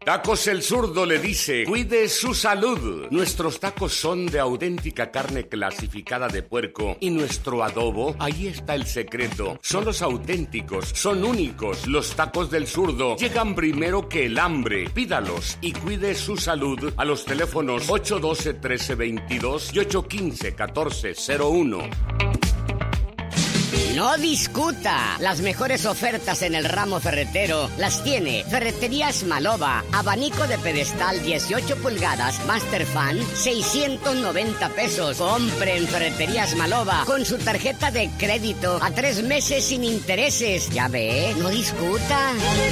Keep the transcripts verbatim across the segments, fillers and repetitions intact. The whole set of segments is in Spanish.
Tacos El Zurdo le dice, cuide su salud. Nuestros tacos son de auténtica carne clasificada de puerco y nuestro adobo, ahí está el secreto. Son los auténticos, son únicos. Los tacos del Zurdo llegan primero que el hambre. Pídalos y cuide su salud a los teléfonos ocho uno dos, uno tres dos dos y ocho uno cinco, uno cuatro cero uno. No discuta. Las mejores ofertas en el ramo ferretero las tiene Ferreterías Malova. Abanico de pedestal dieciocho pulgadas, Master Fan, seiscientos noventa pesos. Compre en Ferreterías Malova con su tarjeta de crédito a tres meses sin intereses. Ya ve, no discuta.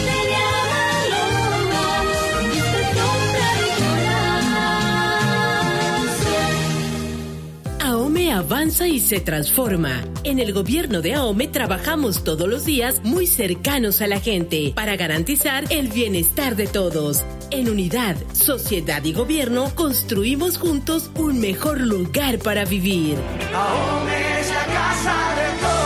AOME avanza y se transforma. En el gobierno de AOME trabajamos todos los días muy cercanos a la gente para garantizar el bienestar de todos. En unidad, sociedad y gobierno construimos juntos un mejor lugar para vivir. AOME es la casa de todos.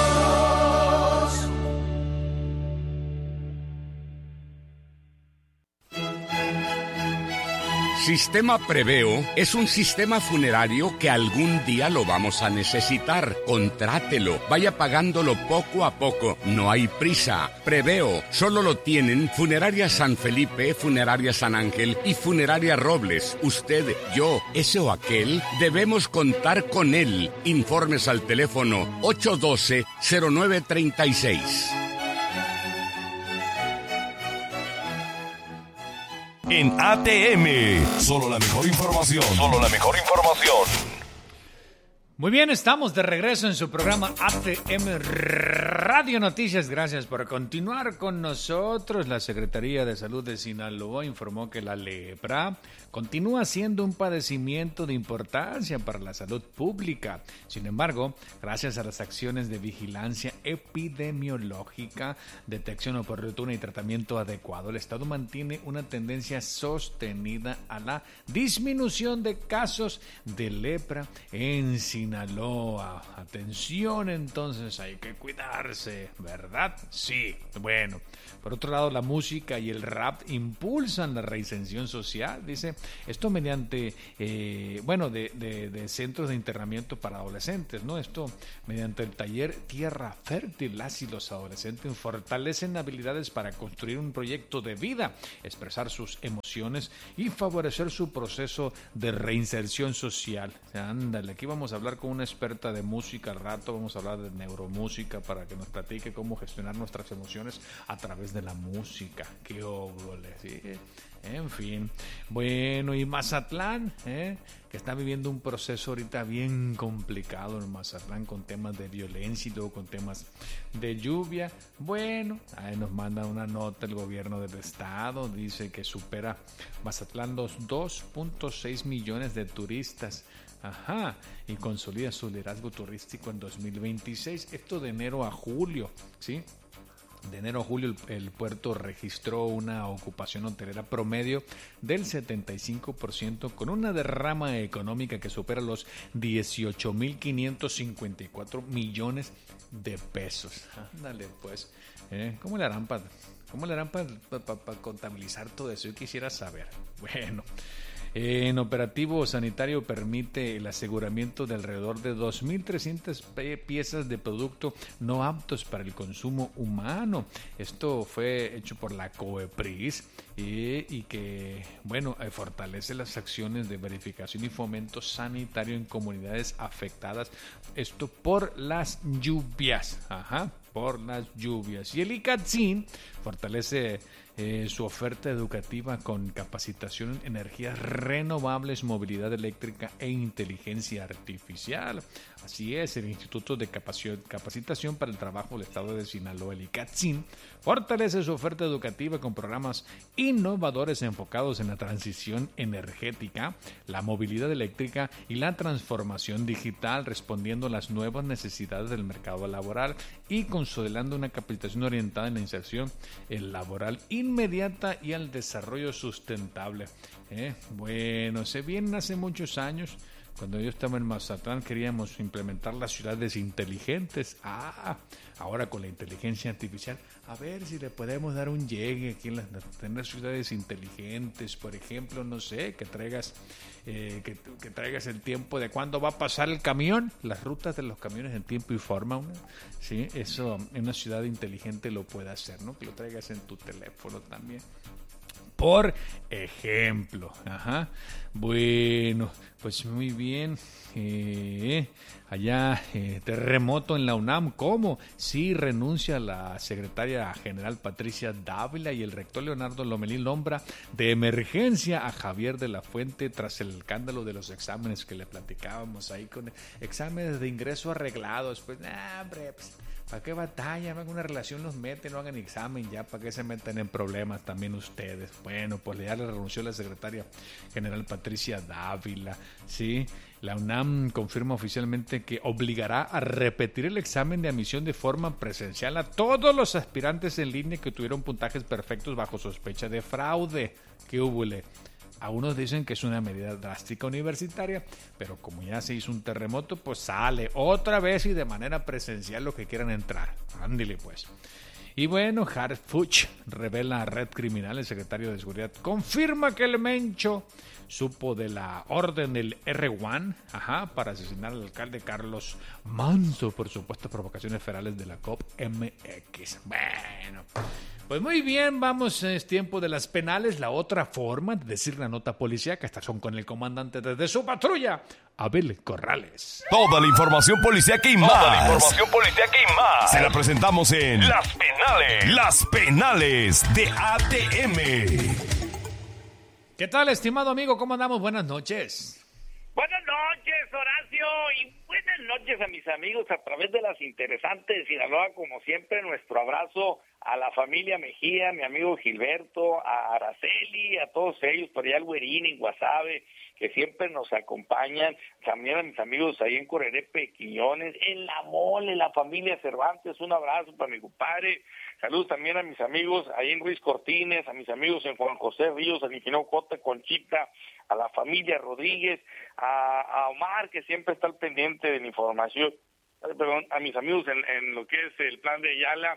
Sistema Preveo es un sistema funerario que algún día lo vamos a necesitar. Contrátelo, vaya pagándolo poco a poco. No hay prisa. Preveo solo lo tienen Funeraria San Felipe, Funeraria San Ángel y Funeraria Robles. Usted, yo, ese o aquel, debemos contar con él. Informes al teléfono ocho uno dos, cero nueve tres seis. En A T M, solo la mejor información. Solo la mejor información. Muy bien, estamos de regreso en su programa A T M Radio Noticias. Gracias por continuar con nosotros. La Secretaría de Salud de Sinaloa informó que la lepra continúa siendo un padecimiento de importancia para la salud pública. Sin embargo, gracias a las acciones de vigilancia epidemiológica, detección oportuna y tratamiento adecuado, el Estado mantiene una tendencia sostenida a la disminución de casos de lepra en Sinaloa. Atención, entonces, hay que cuidarse, ¿verdad? Sí. Bueno, por otro lado, la música y el rap impulsan la reinserción social, dice. Esto mediante, eh, bueno, de, de, de centros de internamiento para adolescentes, ¿no? Esto mediante el taller Tierra Fértil. Las y los adolescentes fortalecen habilidades para construir un proyecto de vida, expresar sus emociones y favorecer su proceso de reinserción social. Ándale, aquí vamos a hablar con una experta de música al rato, vamos a hablar de neuromúsica para que nos platique cómo gestionar nuestras emociones a través de la música. ¡Qué óvole! ¿Sí? En fin, bueno, y Mazatlán, ¿eh? que está viviendo un proceso ahorita bien complicado en Mazatlán con temas de violencia y luego con temas de lluvia. Bueno, ahí nos manda una nota el gobierno del estado, dice que supera Mazatlán los dos punto seis millones de turistas. Ajá, y consolida su liderazgo turístico en dos mil veintiséis, esto de enero a julio, ¿sí? De enero a julio el, el puerto registró una ocupación hotelera promedio del setenta y cinco por ciento con una derrama económica que supera los dieciocho mil quinientos cincuenta y cuatro millones de pesos. Ándale pues, ¿eh? ¿Cómo le harán para cómo le harán para pa, pa, pa contabilizar todo eso? Yo quisiera saber. Bueno, en operativo sanitario permite el aseguramiento de alrededor de dos mil trescientas piezas de producto no aptos para el consumo humano. Esto fue hecho por la COEPRIS y, y que, bueno, fortalece las acciones de verificación y fomento sanitario en comunidades afectadas. Esto por las lluvias. Ajá, por las lluvias. Y el ICATSIN fortalece Eh, su oferta educativa con capacitación en energías renovables, movilidad eléctrica e inteligencia artificial. Así es, el Instituto de Capacitación para el Trabajo del Estado de Sinaloa, el ICATSIN, fortalece su oferta educativa con programas innovadores enfocados en la transición energética, la movilidad eléctrica y la transformación digital, respondiendo a las nuevas necesidades del mercado laboral y consolidando una capacitación orientada en la inserción laboral inmediata y al desarrollo sustentable. Eh, bueno, se vienen hace muchos años, Cuando yo estaba en Mazatlán queríamos implementar las ciudades inteligentes. Ah, ahora con la inteligencia artificial, a ver si le podemos dar un llegue aquí en las, tener ciudades inteligentes, por ejemplo, no sé, que traigas eh, que, que traigas el tiempo de cuándo va a pasar el camión, las rutas de los camiones en tiempo y forma, ¿no? Sí, eso en una ciudad inteligente lo puede hacer, ¿no? Que lo traigas en tu teléfono también. Por ejemplo, ajá. Bueno, pues muy bien. Eh, allá, eh, terremoto en la UNAM. ¿Cómo? Sí, renuncia la secretaria general Patricia Dávila y el rector Leonardo Lomelí nombra de emergencia a Javier de la Fuente tras el escándalo de los exámenes que le platicábamos ahí con exámenes de ingreso arreglados. Pues, nah, hombre, pues, ¿para qué batalla? Hagan una relación, los meten, no hagan examen ya, ¿para qué se meten en problemas también ustedes? Bueno, pues ya le renunció la secretaria general Patricia Dávila, ¿sí? La UNAM confirma oficialmente que obligará a repetir el examen de admisión de forma presencial a todos los aspirantes en línea que tuvieron puntajes perfectos bajo sospecha de fraude. ¿Qué húbole? Algunos dicen que es una medida drástica universitaria, pero como ya se hizo un terremoto, pues sale otra vez y de manera presencial los que quieran entrar. Ándile pues. Y bueno, Harfuch revela a Red Criminal, el secretario de Seguridad, confirma que el Mencho supo de la orden del erre uno, ajá, para asesinar al alcalde Carlos Manso por supuestas provocaciones federales de la COP eme equis. Bueno, pues muy bien, vamos, es tiempo de las penales. La otra forma de decir la nota policíaca, estas son con el comandante desde su patrulla, Abel Corrales. Toda la información policíaca y más. Toda la información policíaca y más. Se la presentamos en Las Penales. Las Penales de A T eme. ¿Qué tal, estimado amigo? ¿Cómo andamos? Buenas noches. Buenas noches, Horacio, y buenas noches a mis amigos a través de las interesantes de Sinaloa, como siempre, nuestro abrazo a la familia Mejía, mi amigo Gilberto, a Araceli, a todos ellos, por allá el Güerín, en Guasave, que siempre nos acompañan, también a mis amigos ahí en Corerepe, Quiñones, en La Mole, la familia Cervantes, un abrazo para mi compadre, saludos también a mis amigos ahí en Ruiz Cortines, a mis amigos en Juan José Ríos, a Niquinó Cota, Conchita, a la familia Rodríguez, a, a Omar, que siempre está al pendiente de la información, perdón, a mis amigos en, en lo que es el plan de Ayala,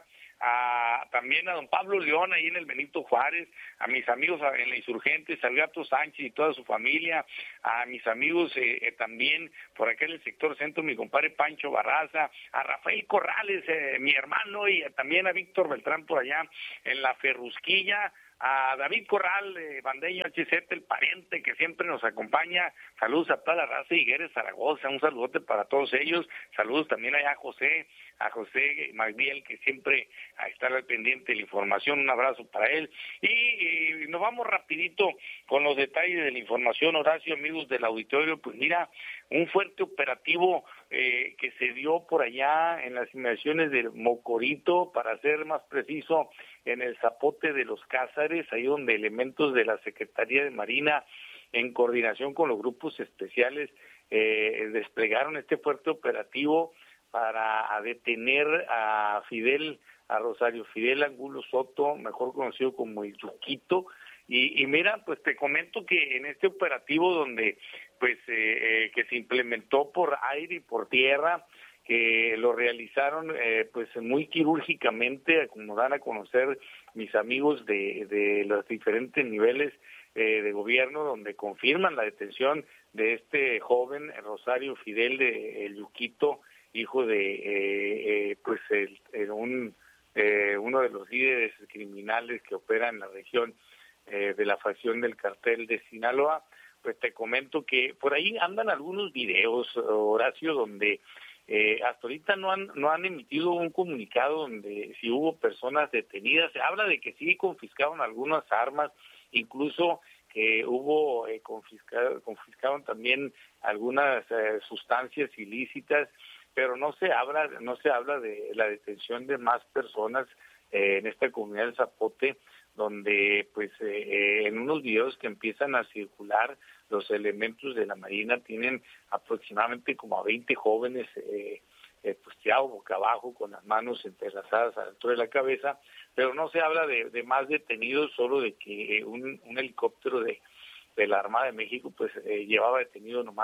a, también a don Pablo León ahí en el Benito Juárez, a mis amigos en la Insurgentes, al Gato Sánchez y toda su familia, a mis amigos eh, eh, también por acá en el sector centro, mi compadre Pancho Barraza, a Rafael Corrales, eh, mi hermano, y también a Víctor Beltrán por allá en la Ferrusquilla, a David Corral, eh, Bandeño H Z, el pariente que siempre nos acompaña, saludos a toda la raza de Higueres, Zaragoza, un saludote para todos ellos, saludos también allá a José, a José Magdiel, que siempre está al pendiente de la información, un abrazo para él, y, y nos vamos rapidito con los detalles de la información, Horacio, amigos del auditorio. Pues mira, un fuerte operativo eh, que se dio por allá en las inmediaciones del Mocorito, para ser más preciso, en el Zapote de los Cázares, ahí donde elementos de la Secretaría de Marina, en coordinación con los grupos especiales, eh, desplegaron este fuerte operativo para detener a Fidel, a Rosario Fidel Angulo Soto, mejor conocido como el Yuquito. Y, y mira, pues te comento que en este operativo donde pues eh, eh, que se implementó por aire y por tierra, que lo realizaron eh, pues muy quirúrgicamente, como dan a conocer mis amigos de, de los diferentes niveles eh, de gobierno, donde confirman la detención de este joven Rosario Fidel de El Yuquito, hijo de eh, eh, pues el, el un eh, uno de los líderes criminales que opera en la región eh, de la facción del cartel de Sinaloa. Pues te comento que por ahí andan algunos videos, Horacio, donde Eh, hasta ahorita no han no han emitido un comunicado donde si hubo personas detenidas. Se habla de que sí confiscaron algunas armas, incluso que hubo eh, confiscado, confiscaron también algunas eh, sustancias ilícitas, pero no se habla no se habla de la detención de más personas eh, en esta comunidad del Zapote, donde pues eh, en unos videos que empiezan a circular, los elementos de la Marina tienen aproximadamente como a veinte jóvenes eh, eh, pues tirados boca abajo con las manos entrelazadas a la altura de la cabeza, pero no se habla de, de más detenidos, solo de que un, un helicóptero de, de la Armada de México pues eh, llevaba detenido nomás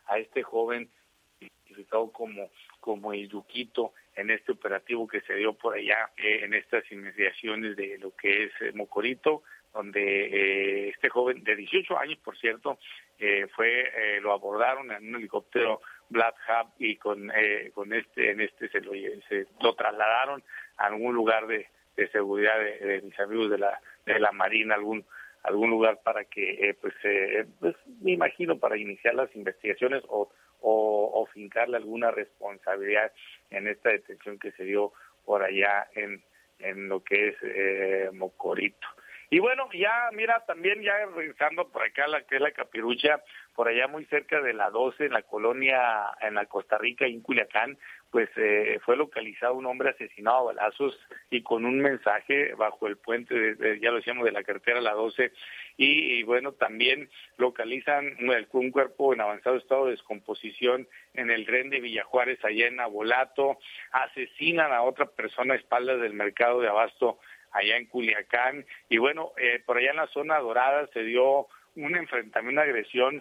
a este joven identificado como, como el Yuquito en este operativo que se dio por allá eh, en estas inmediaciones de lo que es eh, Mocorito, donde eh, este joven de dieciocho años, por cierto, eh, fue eh, lo abordaron en un helicóptero Black Hawk y con eh, con este en este se lo se lo trasladaron a algún lugar de, de seguridad de, de mis amigos de la de la Marina, algún algún lugar para que eh, pues eh, pues me imagino para iniciar las investigaciones o o, o fincarle alguna responsabilidad en esta detención que se dio por allá en en lo que es eh, Mocorito. Y bueno, ya, mira, también ya regresando por acá, la que es la Capirucha, por allá muy cerca de la doce, en la colonia, en la Costa Rica, en Culiacán, pues eh, fue localizado un hombre asesinado a balazos y con un mensaje bajo el puente, de, de, ya lo decíamos, de la carretera la doce, y, y bueno, también localizan un, un cuerpo en avanzado estado de descomposición en el tren de Villajuárez, allá en Abolato, asesinan a otra persona a espaldas del mercado de abasto, allá en Culiacán, y bueno, eh, por allá en la zona dorada se dio un enfrentamiento, una agresión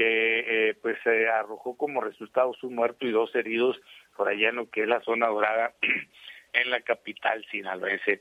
que eh, pues se eh, arrojó como resultado un muerto y dos heridos por allá en lo que es la zona dorada en la capital sinaloense.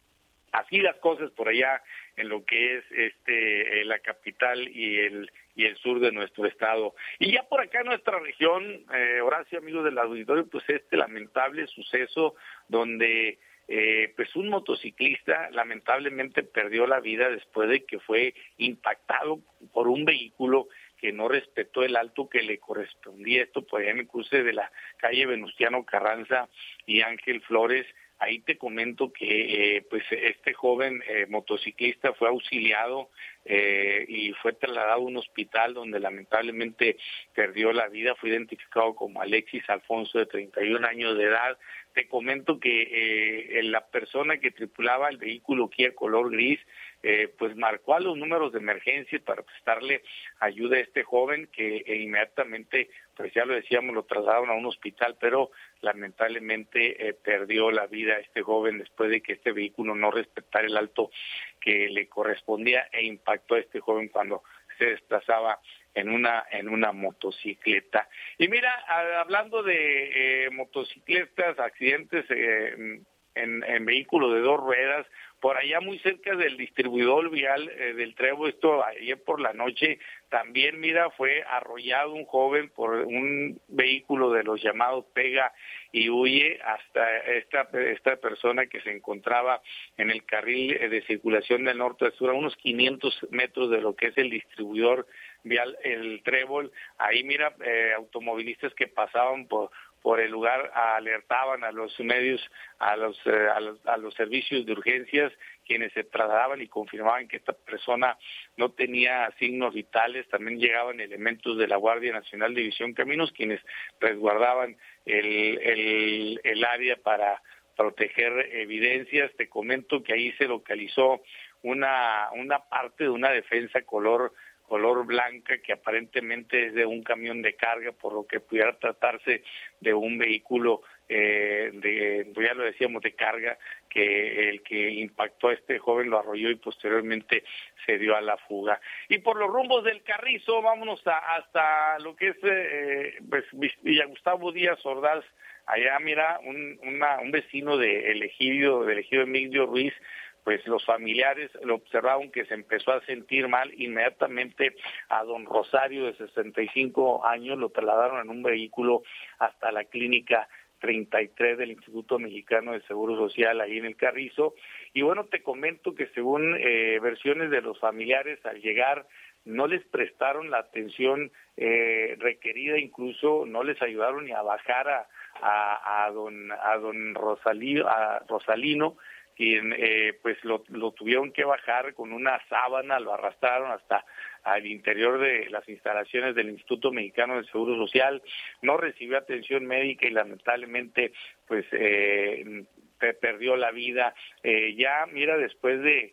Así las cosas por allá en lo que es este eh, la capital y el y el sur de nuestro estado. Y ya por acá en nuestra región, eh, Horacio, amigos del auditorio, pues este lamentable suceso donde Eh, pues un motociclista lamentablemente perdió la vida después de que fue impactado por un vehículo que no respetó el alto que le correspondía. Esto por allá en el cruce de la calle Venustiano Carranza y Ángel Flores. Ahí te comento que eh, pues este joven eh, motociclista fue auxiliado eh, y fue trasladado a un hospital donde lamentablemente perdió la vida. Fue identificado como Alexis Alfonso, de treinta y un años de edad. Te comento que eh, la persona que tripulaba el vehículo Kia color gris, eh, pues marcó a los números de emergencia para prestarle ayuda a este joven que eh, inmediatamente, pues ya lo decíamos, lo trasladaron a un hospital, pero lamentablemente eh, perdió la vida este joven después de que este vehículo no respetara el alto que le correspondía e impactó a este joven cuando se desplazaba en una en una motocicleta. Y mira, a, hablando de eh, motocicletas, accidentes eh, en, en vehículos de dos ruedas, por allá muy cerca del distribuidor vial eh, del Trevo, esto ayer por la noche, también, mira, fue arrollado un joven por un vehículo de los llamados Pega y Huye hasta esta esta persona que se encontraba en el carril de circulación del norte a sur, a unos quinientos metros de lo que es el distribuidor vial, el Trébol. Ahí, mira, eh, automovilistas que pasaban por por el lugar alertaban a los medios, a los, eh, a los a los servicios de urgencias, quienes se trasladaban y confirmaban que esta persona no tenía signos vitales. También llegaban elementos de la Guardia Nacional de División Caminos, quienes resguardaban el, el, el área para proteger evidencias. Te comento que ahí se localizó una, una parte de una defensa color color blanca que aparentemente es de un camión de carga, por lo que pudiera tratarse de un vehículo eh, de, ya lo decíamos, de carga, que el que impactó a este joven lo arrolló y posteriormente se dio a la fuga. Y por los rumbos del Carrizo, vámonos a, hasta lo que es eh, pues, Villa Gustavo Díaz Ordaz. Allá, mira, un, una, un vecino de el ejido, del ejido Emilio Ruiz, pues los familiares lo observaron que se empezó a sentir mal. Inmediatamente a don Rosario, de sesenta y cinco años, lo trasladaron en un vehículo hasta la clínica treinta y tres del Instituto Mexicano de Seguro Social, ahí en el Carrizo. Y bueno, te comento que según eh, versiones de los familiares, al llegar no les prestaron la atención eh, requerida, incluso no les ayudaron ni a bajar a, a, a don a don Rosalino, a Rosalino, quien eh, pues lo, lo tuvieron que bajar con una sábana, lo arrastraron hasta al interior de las instalaciones del Instituto Mexicano del Seguro Social. No recibió atención médica y lamentablemente pues eh, perdió la vida. Eh, ya, mira, después de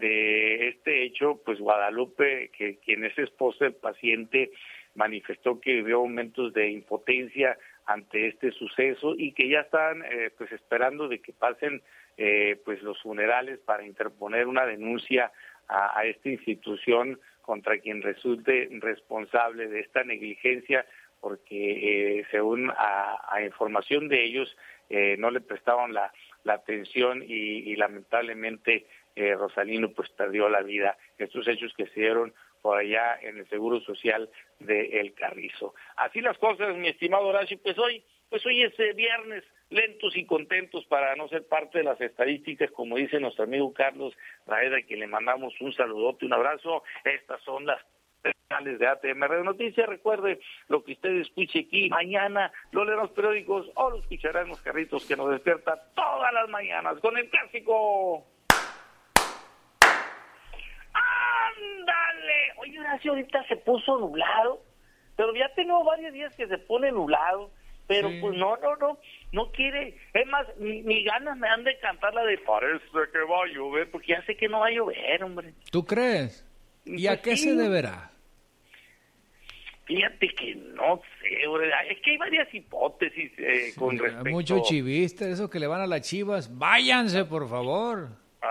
de este hecho, pues Guadalupe, que quien es esposa del paciente, manifestó que vivió momentos de impotencia ante este suceso y que ya están eh, pues esperando de que pasen Eh, pues los funerales para interponer una denuncia a, a esta institución contra quien resulte responsable de esta negligencia porque eh, según a, a información de ellos eh, no le prestaban la, la atención y, y lamentablemente eh, Rosalino pues perdió la vida. Estos hechos que se dieron por allá en el Seguro Social de El Carrizo. Así las cosas, mi estimado Horacio, pues hoy, pues hoy es eh, viernes, lentos y contentos para no ser parte de las estadísticas, como dice nuestro amigo Carlos Raeda, a quien le mandamos un saludote, un abrazo. Estas son las canales de A T M Radio Noticias. Recuerde, lo que usted escuche aquí mañana lo leerá en los periódicos o lo escuchará en los carritos que nos despierta todas las mañanas con el clásico. ¡Ándale! Oye, Horacio, ahorita se puso nublado, pero ya tengo varios días que se pone nublado, pero sí. Pues no, no, no, no quiere. Es más, ni, ni ganas me han de cantar la de parece que va a llover, porque ya sé que no va a llover, hombre. ¿Tú crees? ¿Y pues a qué sí. se deberá? Fíjate que no sé, hombre. Es que hay varias hipótesis eh, con Sí, respecto... Hay muchos chivistas, esos que le van a las Chivas. Váyanse, por favor.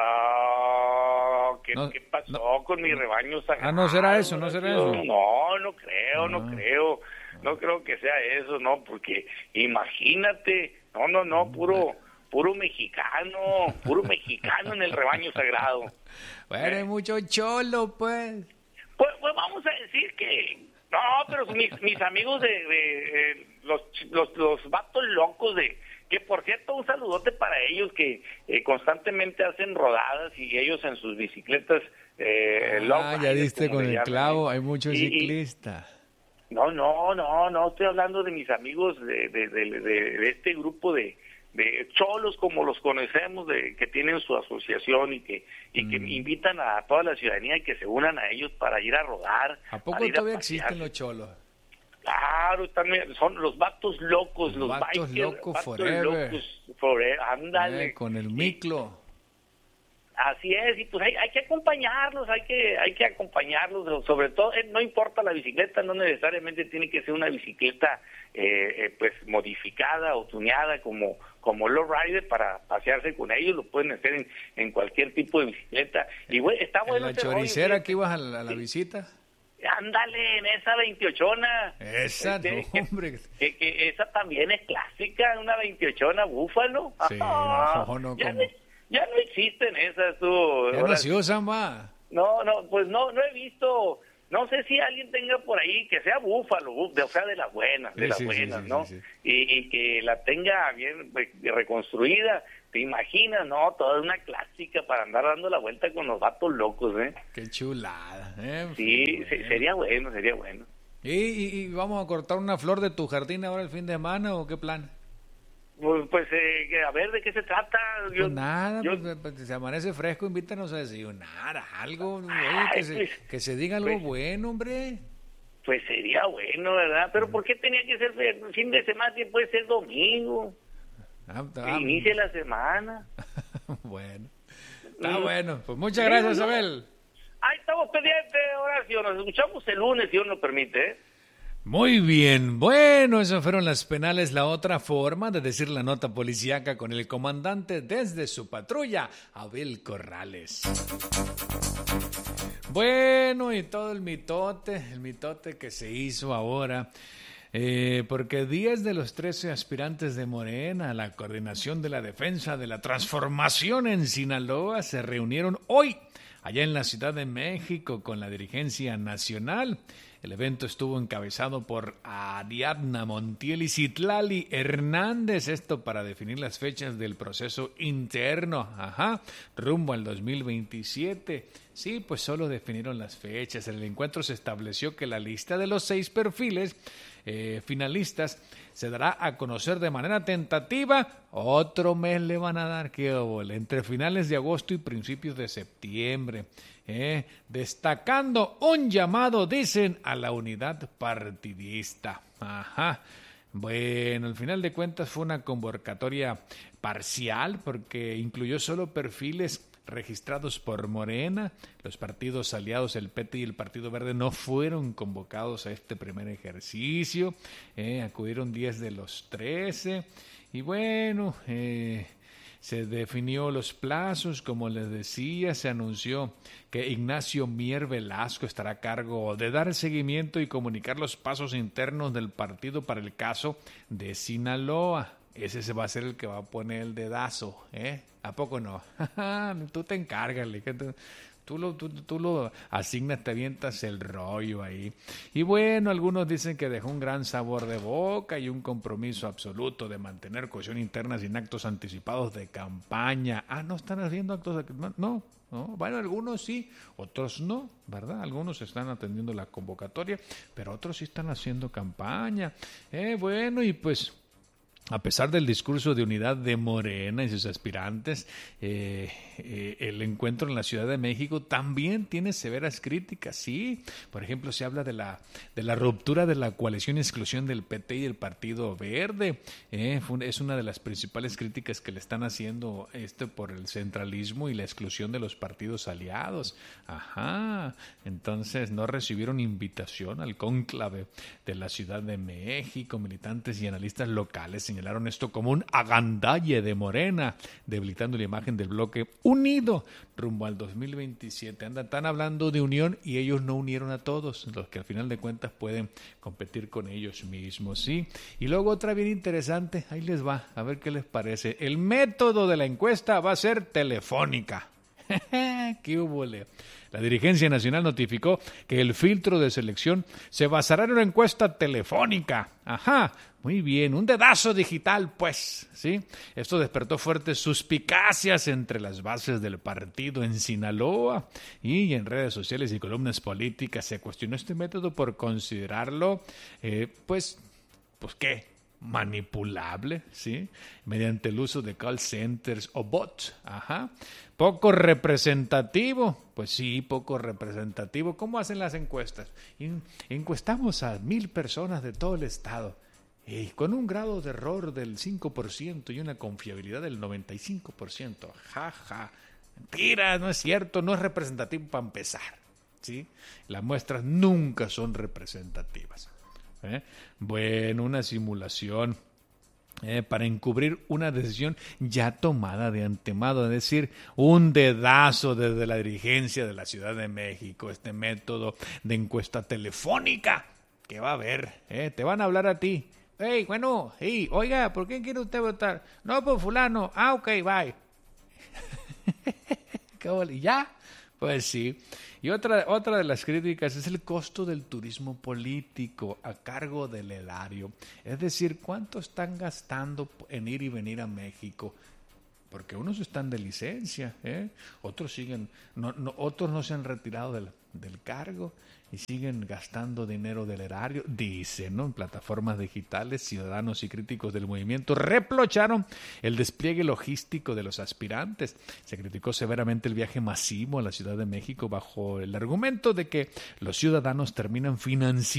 Ah, ¿qué, No, ¿qué pasó no, con mi rebaño sagrado? Ah, no será eso, no será eso. No, no creo, Ah. no creo. No creo que sea eso, no, porque imagínate, no, no, no, puro... Puro mexicano, puro mexicano en el rebaño sagrado. Bueno, hay mucho cholo, pues. Pues, pues vamos a decir que... No, pero mis, mis amigos de... de eh, los, los, los vatos locos de... Que, por cierto, un saludote para ellos que eh, constantemente hacen rodadas y ellos en sus bicicletas... Eh, Ah, ya diste con el clavo, hay muchos y, ciclistas. Y, no, no, no, no, estoy hablando de mis amigos de, de, de, de, de este grupo de... de cholos como los conocemos, de que tienen su asociación y que y mm. que invitan a toda la ciudadanía que se unan a ellos para ir a rodar. ¿A poco todavía existen los cholos? Claro, están, son los vatos locos, los, los vatos bikers, locos vatos forever. locos forever, ándale. Eh, con el miclo. Así es, y pues hay, hay que acompañarlos, hay que hay que acompañarlos, sobre todo, eh, no importa la bicicleta, no necesariamente tiene que ser una bicicleta eh, eh, pues modificada o tuneada como como low rider para pasearse con ellos, lo pueden hacer en, en cualquier tipo de bicicleta. Y bueno, está bueno. ¿En la choricera rollo, que ibas a la, a la visita? Ándale, en esa veintiochona. Esa, este, no, hombre. Que, que, que esa también es clásica, una veintiochona búfalo. Sí, ah, no, no, ya como... no, ya no existen esas, tú. Ya no se usan más. No, no, pues no, no he visto, no sé si alguien tenga por ahí que sea búfalo, de, o sea, de las buenas, de sí, las sí, buenas, sí, ¿no? Sí, sí. Y, y que la tenga bien reconstruida. ¿Te imaginas, no? Toda una clásica para andar dando la vuelta con los vatos locos, ¿eh? Qué chulada, ¿eh? Sí, bueno. sería bueno, sería bueno. ¿Y, y, ¿Y vamos a cortar una flor de tu jardín ahora el fin de semana o qué plan? Pues, pues eh, a ver, ¿de qué se trata? Yo, pues nada, yo... pues, pues, se amanece fresco, invítanos a desayunar, algo, oye, Ay, que, se, pues, que se diga algo pues, bueno, hombre. Pues sería bueno, ¿verdad? Pero ¿por qué tenía que ser fin de semana si puede ser domingo? Ah, que ah, inicie la semana. Bueno, está mm. bueno. Pues muchas gracias, Abel. Ahí estamos pendientes, Horacio. Nos escuchamos el lunes, si Dios nos permite, ¿eh? Muy bien, bueno, esas fueron las penales, la otra forma de decir la nota policíaca con el comandante desde su patrulla, Abel Corrales. Bueno, y todo el mitote, el mitote que se hizo ahora, eh, porque diez de los trece aspirantes de Morena a la coordinación de la defensa de la transformación en Sinaloa se reunieron hoy allá en la Ciudad de México con la dirigencia nacional. El evento estuvo encabezado por Ariadna Montiel y Citlali Hernández, esto para definir las fechas del proceso interno, ajá, rumbo al dos mil veintisiete. Sí, pues solo definieron las fechas. En el encuentro se estableció que la lista de los seis perfiles eh, finalistas se dará a conocer de manera tentativa. Otro mes le van a dar, qué óvole, entre finales de agosto y principios de septiembre. Eh, destacando un llamado, dicen, a la unidad partidista. Ajá. Bueno, al final de cuentas fue una convocatoria parcial porque incluyó solo perfiles registrados por Morena. Los partidos aliados, el P T y el Partido Verde, no fueron convocados a este primer ejercicio. Eh, acudieron diez de los trece. Y bueno, eh, Se definió los plazos, como les decía, se anunció que Ignacio Mier Velasco estará a cargo de dar seguimiento y comunicar los pasos internos del partido para el caso de Sinaloa. Ese se va a ser el que va a poner el dedazo, ¿eh? ¿A poco no? Tú te encargas, Tú lo, tú, tú lo asignas, te avientas el rollo ahí. Y bueno, algunos dicen que dejó un gran sabor de boca y un compromiso absoluto de mantener cohesión interna sin actos anticipados de campaña. Ah, ¿no están haciendo actos de campaña? No, no. Bueno, algunos sí, otros no, ¿verdad? Algunos están atendiendo la convocatoria, pero otros sí están haciendo campaña. Eh, bueno, y pues... A pesar del discurso de unidad de Morena y sus aspirantes, eh, eh, el encuentro en la Ciudad de México también tiene severas críticas, sí. Por ejemplo, se habla de la de la ruptura de la coalición y exclusión del P T y el Partido Verde. Eh, es una de las principales críticas que le están haciendo este por el centralismo y la exclusión de los partidos aliados. Ajá. Entonces, no recibieron invitación al cónclave de la Ciudad de México. Militantes y analistas locales señalaron esto como un agandalle de Morena, debilitando la imagen del bloque unido rumbo al dos mil veintisiete. Andan, están hablando de unión y ellos no unieron a todos, los que al final de cuentas pueden competir con ellos mismos, ¿sí? Y luego otra bien interesante, ahí les va, a ver qué les parece. El método de la encuesta va a ser telefónica. ¡Qué húbole! La dirigencia nacional notificó que el filtro de selección se basará en una encuesta telefónica. Ajá, muy bien, un dedazo digital, pues, ¿sí? Esto despertó fuertes suspicacias entre las bases del partido en Sinaloa y en redes sociales y columnas políticas. Se cuestionó este método por considerarlo, eh, pues, pues, ¿qué? Manipulable, ¿sí? Mediante el uso de call centers o bots. Ajá. Poco representativo. Pues sí, poco representativo. ¿Cómo hacen las encuestas? Encuestamos a mil personas de todo el estado. Y con un grado de error del cinco por ciento y una confiabilidad del noventa y cinco por ciento. Ja, ja. Mentira, no es cierto, no es representativo para empezar, ¿sí? Las muestras nunca son representativas. ¿Eh? Bueno, una simulación eh, para encubrir una decisión ya tomada de antemano, es decir, un dedazo desde la dirigencia de la Ciudad de México, este método de encuesta telefónica que va a haber, ¿eh? Te van a hablar a ti. Hey, bueno, hey, oiga, ¿por qué quiere usted votar? No, por fulano. Ah, ok, bye. ¿Y ya? Pues sí. Y otra, otra de las críticas es el costo del turismo político a cargo del erario. Es decir, ¿cuánto están gastando en ir y venir a México? Porque unos están de licencia, ¿eh? Otros siguen, no, no, otros no se han retirado del, del cargo y siguen gastando dinero del erario, dicen, ¿no? En plataformas digitales, ciudadanos y críticos del movimiento reprocharon el despliegue logístico de los aspirantes. Se criticó severamente el viaje masivo a la Ciudad de México bajo el argumento de que los ciudadanos terminan financiando